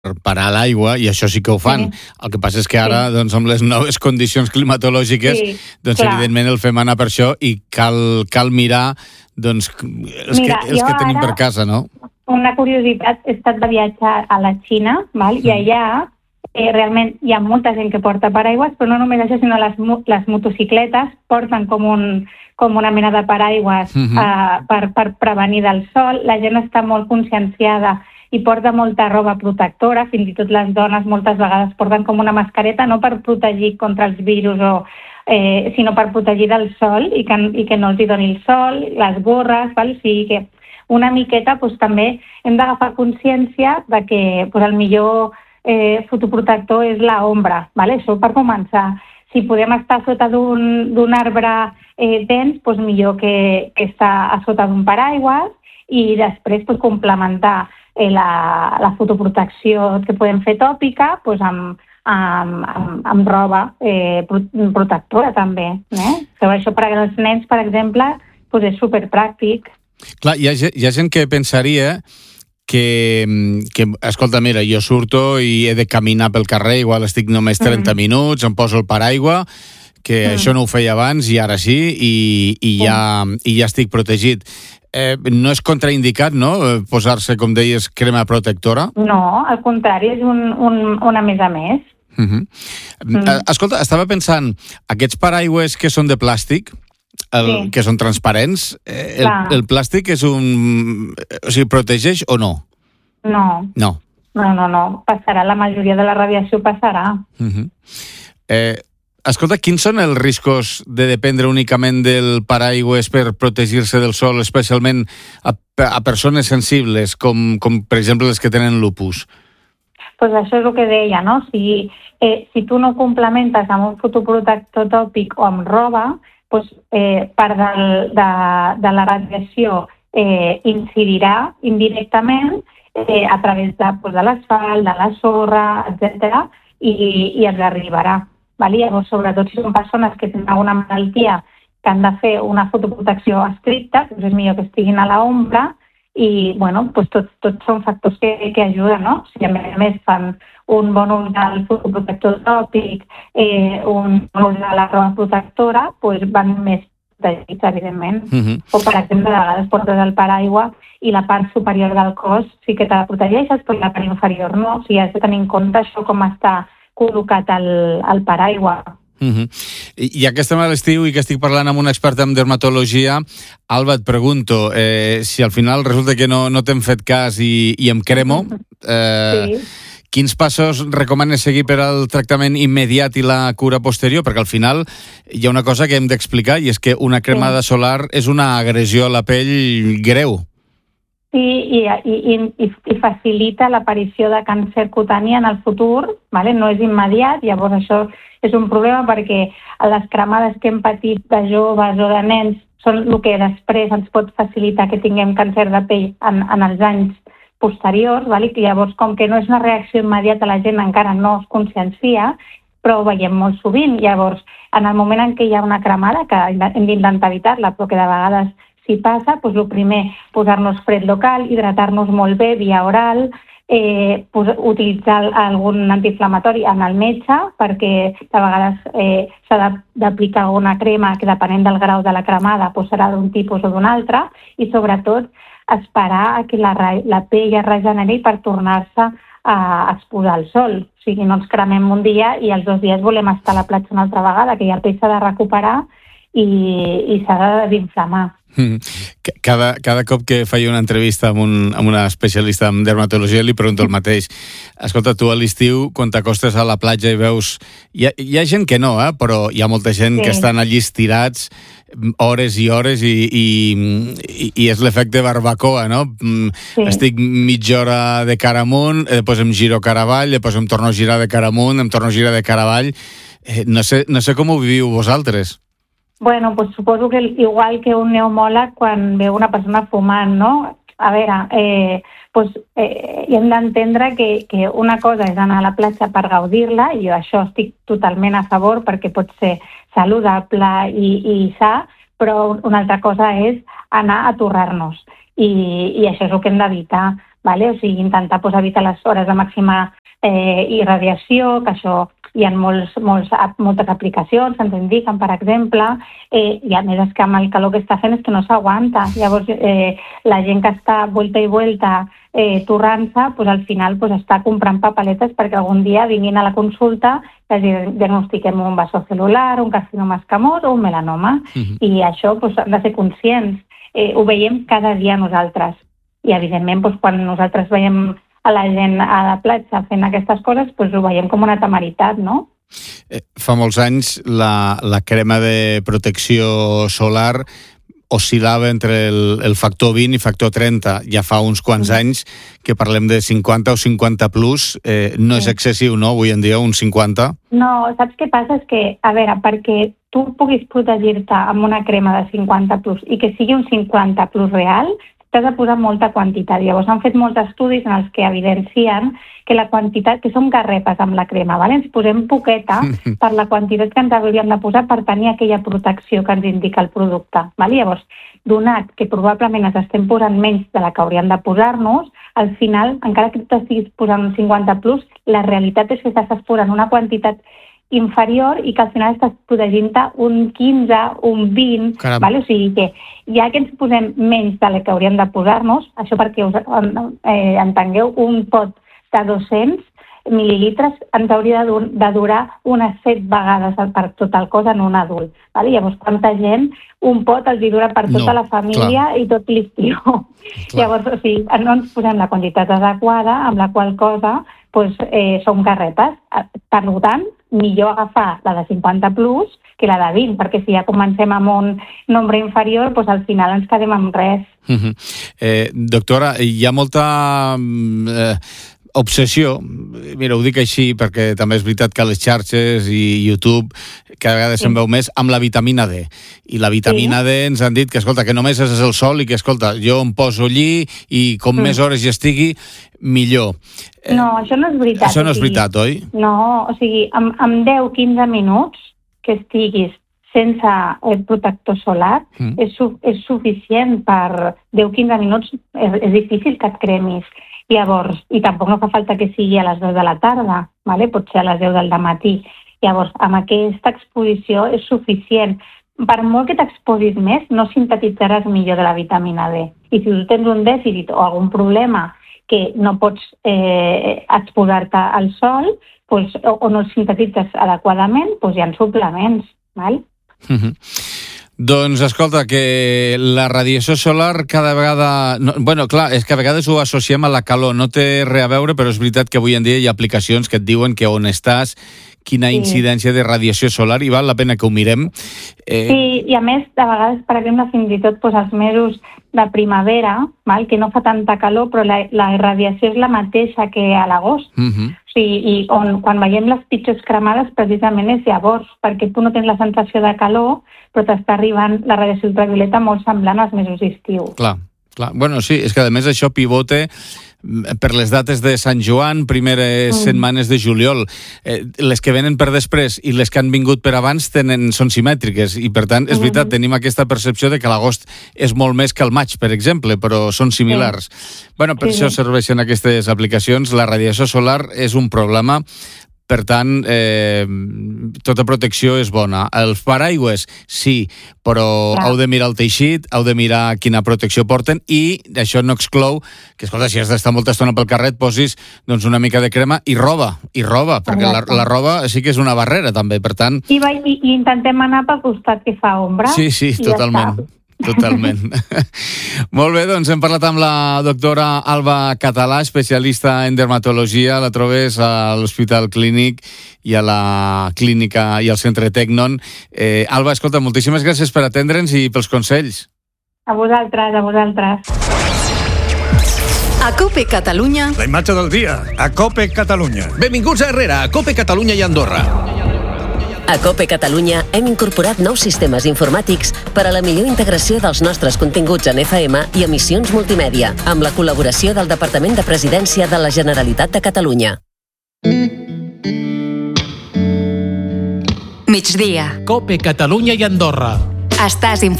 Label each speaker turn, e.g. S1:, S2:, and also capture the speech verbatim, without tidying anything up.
S1: parar l'aigua, i això sí que ho fan. Sí. El que passa és que ara, sí. doncs, amb les noves condicions climatològiques, sí, doncs, clar, evidentment el fem anar per això, i cal, cal mirar, doncs, els, Mira, que, els que tenim per casa, no?
S2: Una curiositat, he estat de viatge a la Xina, val? Mm. I allà eh, realment hi ha molta gent que porta paraigües, però no només això, sinó les, les motocicletes porten com un com una mena de paraigües uh-huh. uh, per, per prevenir del sol. La gent està molt conscienciada i porta molta roba protectora, fins i tot les dones moltes vegades porten com una mascareta, no per protegir contra els virus, o, eh, sinó per protegir del sol i que, i que no els hi doni el sol, les gorres, val? O sigui que una miqueta doncs, també hem d'agafar consciència de que doncs, el millor eh, fotoprotector és l'ombra, val? Això per començar. Si podem estar sota d'un arbre eh, dens, doncs millor que, que estar a sota d'un paraigües, i després doncs, complementar eh, la, la fotoprotecció que podem fer tòpica doncs, amb, amb, amb, amb roba eh, protectora també. Eh? Però això per als nens, per exemple, doncs és superpràctic.
S1: Clar, hi ha, hi ha gent que pensaria que, que, escolta, mira, jo surto i he de caminar pel carrer, igual estic només trenta mm. minuts, em poso el paraigua, que mm. això no ho feia abans i ara sí, i, i, ja, i ja estic protegit. Eh, no és contraindicat, no?, posar-se, com deies, crema protectora?
S2: No, al contrari, és un, un, una més a més.
S1: Uh-huh. Mm. Escolta, estava pensant, aquests paraigües que són de plàstic, el, sí. que són transparents, el, el plàstic és un... O sigui, protegeix o no?
S2: No.
S1: No.
S2: No, no, no. Passarà, la majoria de la radiació passarà.
S1: Uh-huh. Eh, escolta, quins són els riscos de dependre únicament del paraigües per protegir-se del sol, especialment a, a persones sensibles, com, com per exemple les que tenen lupus?
S2: Pues això és el que deia, no? Si, eh, si tu no complementes amb un fotoprotector tòpic o amb roba, pues, eh, part del, de, de la radiació eh, incidirà indirectament eh, a través de, pues, de l'asfalt, de la sorra, etcètera, i, i ens arribarà. Vale? Llavors, sobretot si són persones que tenen alguna malaltia que han de fer una fotoprotecció estricta, doncs és millor que estiguin a l'ombra, i bueno, pues tots, tots són factors que, que ajuden, no? Si a més a més fan un bon ús del fotoprotector tòpic, eh, un bon ús de la roba protectora, pues van més protegits, evidentment. Uh-huh. O, per exemple, a vegades portes el paraigua i la part superior del cos sí que te la protegeixes, però la part inferior no. O sigui, has de tenir en compte això, com està col·locat el, el paraigua.
S1: Uh-huh. I ja que estem a l'estiu i que estic parlant amb una experta en dermatologia, Alba, et pregunto, eh, si al final resulta que no, no t'hem fet cas i, i em cremo, eh, sí. quins passos recomanes seguir per al tractament immediat i la cura posterior? Perquè al final hi ha una cosa que hem d'explicar, i és que una cremada sí. solar és una agressió a la pell greu.
S2: Sí, i, i, i, i facilita l'aparició de càncer cutani en el futur, vale? No és immediat, llavors això és un problema perquè les cremades que hem patit de joves o de nens són el que després ens pot facilitar que tinguem càncer de pell en, en els anys posteriors, vale? Que llavors, com que no és una reacció immediata, la gent encara no es consciencia, però ho veiem molt sovint. Llavors, en el moment en què hi ha una cremada, que hem d'intentar evitar-la, però que de vegades si passa, doncs el primer, posar-nos fred local, hidratar-nos molt bé via oral, eh, pues, utilitzar algun antiinflamatori en el metge, perquè de vegades eh, s'ha d'aplicar alguna crema que depenent del grau de la cremada pues, serà d'un tipus o d'un altre, i sobretot esperar a que la, la pell es regeneri per tornar-se a exposar al sol. O sigui, no ens cremem un dia i els dos dies volem estar a la platja una altra vegada, que ja el pell s'ha de recuperar i, i s'ha de desinflamar.
S1: Cada, cada cop que faig una entrevista amb, un, amb una especialista en dermatologia li pregunto el mateix. Escolta, tu a l'estiu, quan t'acostes a la platja i veus... Hi ha, hi ha gent que no, eh? Però hi ha molta gent sí. que estan allí estirats hores i hores i, i, i, i és l'efecte barbacoa, no? Sí. Estic mitja hora de cara amunt, després em giro cara avall, després em torno a girar de cara amunt, em torno a girar de cara avall. Eh, no sé, no sé com ho viviu vosaltres.
S2: Bueno, pues suposo que igual que un neumòleg quan veu una persona fumant, no? A veure, eh, pues, eh, hem d'entendre que, que una cosa és anar a la platja per gaudir-la, i jo això estic totalment a favor perquè pot ser saludable i, i sa, però una altra cosa és anar a torrar-nos. I, i això és el que hem d'evitar. vale? O sigui, intentar pues, evitar les hores de màxima eh, irradiació, que això hi ha molts, molts, moltes aplicacions, ens indiquen, per exemple, eh, i a més és que amb el calor que està fent és que no s'aguanta. Llavors, eh, la gent que està vuelta i vuelta eh, torrant-se, pues, al final pues, està comprant papeletes perquè algun dia vinguin a la consulta que diagnostiquem un vaso celular, un carcinoma escamós o un melanoma. Uh-huh. I això pues, hem de ser conscients. Eh, ho veiem cada dia nosaltres. I, evidentment, pues, quan nosaltres veiem a la gent a la platja fent aquestes coses, doncs ho veiem com una temeritat, no?
S1: Eh, fa molts anys la, la crema de protecció solar oscil·lava entre el, el factor vint i factor trenta. Ja fa uns quants mm. anys que parlem de cinquanta o cinquanta plus. Eh, no sí. és excessiu, no? Avui en dia un cinquanta.
S2: No, saps què passa? És que, a veure, perquè tu puguis protegir-te amb una crema de cinquanta plus i que sigui un cinquanta plus real, t'has de posar molta quantitat. Llavors han fet molts estudis en els que evidencien que la quantitat, que són garrepes amb la crema, ¿vale? Ens posem poqueta per la quantitat que ens hauríem de posar per tenir aquella protecció que ens indica el producte, ¿vale? Llavors, donat que probablement ens estem posant menys de la que hauríem de posar-nos, al final, encara que t'estiguis posant un cinquanta plus, la realitat és que t'estàs posant una quantitat inferior i que al final estàs protegint-te un quinze, un vint, vale? O sigui que ja que ens posem menys de la que hauríem de posar-nos, això perquè us eh, entengueu, un pot de dos-cents mil·lilitres ens hauria de, de durar unes set vegades per tot el cos en un adult. Vale? Llavors, quanta gent, un pot els hi dura per tota no, la família clar. I tot l'estiu. Llavors, o sigui, no ens posem la quantitat adequada, amb la qual cosa pues, eh, som garrepes. Per tant, millor agafar la de cinquanta plus que la de vint, perquè si ja comencem amb un nombre inferior, doncs al final ens quedem amb res.
S1: Uh-huh. eh, doctora, hi ha molta eh, obsessió, mira, ho dic així perquè també és veritat que les xarxes i YouTube cada vegada se'n sí. veu més amb la vitamina D. I la vitamina sí. D ens han dit que, escolta, que només és el sol i que, escolta, jo em poso allí i com mm. més hores hi estigui, millor.
S2: No, això no és veritat.
S1: Això no és veritat,
S2: o
S1: sigui, oi?
S2: No, o sigui, amb, amb deu a quinze minuts que estiguis sense el protector solar mm. és, su és suficient per deu a quinze minuts, és, és difícil que et cremis. Llavors, i tampoc no fa falta que sigui a les deu de la tarda, vale? Pot ser a les deu del matí. Llavors, amb aquesta exposició és suficient. Per molt que t'exposis més, no sintetitzaràs millor de la vitamina D. I si tu tens un dèficit o algun problema que no pots eh, exposar-te al sol pues, o, o no el sintetitzes adequadament, pues hi ha suplements. Val?
S1: Mm-hmm. Doncs, escolta, que la radiació solar cada vegada... No, bueno, clar, és que a vegades ho associem a la calor, no té res a veure, però és veritat que avui en dia hi ha aplicacions que et diuen que on estàs, quina sí. incidència de radiació solar, i val la pena que ho mirem.
S2: Eh... Sí, i a més, de vegades, per exemple, fins i tot pues, els mesos de primavera, val? Que no fa tanta calor, però la, la radiació és la mateixa que a l'agost. Uh-huh. Sí, i on, quan veiem les pitjors cremades precisament és llavors, perquè tu no tens la sensació de calor, però t'està arribant la radiació ultravioleta molt semblant als mesos d'estiu.
S1: Clar, clar. Bueno, sí, és que a més això pivote per les dates de Sant Joan, primeres mm. setmanes de juliol. Eh, les que venen per després i les que han vingut per abans tenen, són simètriques i, per tant, és mm. veritat, tenim aquesta percepció de que l'agost és molt més que el maig, per exemple, però són similars. Sí. Bueno, per sí. això serveixen aquestes aplicacions. La radiació solar és un problema. Per tant, eh, tota protecció és bona. Els paraigües, sí, però Clar. heu de mirar el teixit, heu de mirar quina protecció porten i això no exclou que, escolta, si has d'estar molta estona pel carrer, posis doncs, una mica de crema i roba, i roba, perquè la, la roba sí que és una barrera, també, per tant...
S2: I, i, i intentem anar pel costat que fa ombra.
S1: Sí, sí, totalment. Ja Totalment. Molt bé, doncs hem parlat amb la doctora Alba Català, especialista en dermatologia. La trobes a l'Hospital Clínic i a la clínica i al Centre Tecnon. Eh, Alba, escolta, moltíssimes gràcies per atendre'ns i pels consells.
S2: A vosaltres, a vosaltres.
S3: A COPE Catalunya.
S4: La imatge del dia, a COPE Catalunya.
S5: Benvinguts a Herrera, a COPE Catalunya i Andorra.
S3: A COPE Catalunya hem incorporat nous sistemes informàtics per a la millor integració dels nostres continguts en F M i emissions multimèdia, amb la col·laboració del Departament de Presidència de la Generalitat de Catalunya.
S6: Migdia.
S5: COPE Catalunya i Andorra.
S6: Estàs informat.